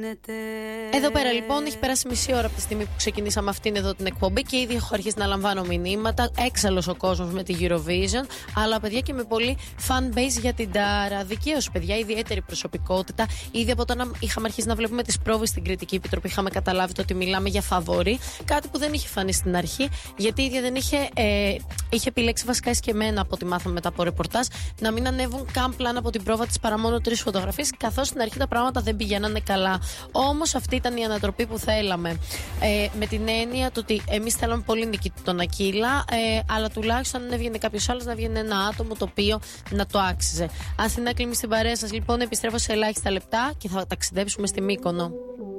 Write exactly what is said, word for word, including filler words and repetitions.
Εδώ πέρα λοιπόν έχει περάσει μισή ώρα από τη στιγμή που ξεκινήσαμε αυτήν εδώ την εκπομπή και ήδη έχω αρχίσει να λαμβάνω μηνύματα. Έξαλλος ο κόσμος με τη Eurovision, αλλά παιδιά και με πολύ fan base για την Τάρα. Δικαίως, παιδιά, ιδιαίτερη προσωπικότητα. Ήδη από όταν είχαμε αρχίσει να βλέπουμε τις πρόβες στην Κριτική Επιτροπή, είχαμε καταλάβει το ότι μιλάμε για φαβορί. Κάτι που δεν είχε φανεί στην αρχή, γιατί η ίδια δεν είχε, ε, είχε επιλέξει βασικά εσκεμμένα από ό,τι μάθαμε μετά από ρεπορτάζ να μην ανέβουν καν πλάνα από την πρόβα της παρά μόνο τρεις φωτογραφίες, καθώς στην αρχή τα πράγματα δεν πηγαίνανε καλά. Όμως αυτή ήταν η ανατροπή που θέλαμε. Ε, με την έννοια το ότι εμείς θέλαμε πολύ νικητή τον Ακύλα, ε, αλλά τουλάχιστον αν έβγαινε κάποιος άλλος να βγαίνει ένα άτομο το οποίο να το άξιζε. Αθηνά Κλίμη στην παρέα σας, λοιπόν, επιστρέφω σε ελάχιστα λεπτά και θα ταξιδέψουμε στη Μύκονο.